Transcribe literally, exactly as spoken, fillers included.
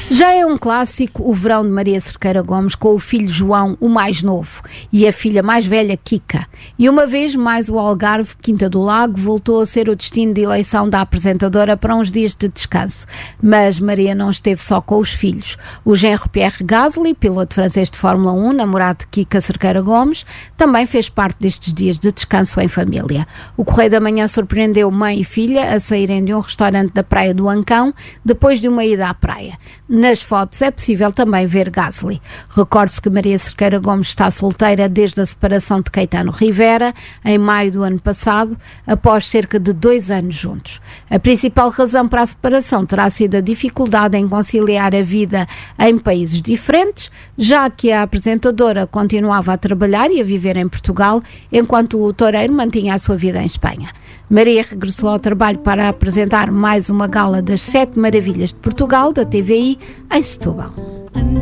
Já é um clássico o verão de Maria Cerqueira Gomes, com o filho João, o mais novo, e a filha mais velha, Kika. E uma vez mais o Algarve, Quinta do Lago, voltou a ser o destino de eleição da apresentadora para uns dias de descanso. Mas Maria não esteve só com os filhos. O genro Pierre Gasly, piloto francês de Fórmula um, namorado de Kika Cerqueira Gomes, também fez parte destes dias de descanso em família. O Correio da Manhã surpreendeu mãe e filha a saírem de um restaurante da Praia do Ancão depois de uma ida à praia. Nas fotos é possível também ver Gasly. Recorde-se que Maria Cerqueira Gomes está solteira desde a separação de Caetano Rivera, em maio do ano passado, após cerca de dois anos juntos. A principal razão para a separação terá sido a dificuldade em conciliar a vida em países diferentes, já que a apresentadora continuava a trabalhar e a viver em Portugal, enquanto o toureiro mantinha a sua vida em Espanha. Maria regressou ao trabalho para apresentar mais uma gala das Sete Maravilhas de Portugal, da T V I, em Setúbal.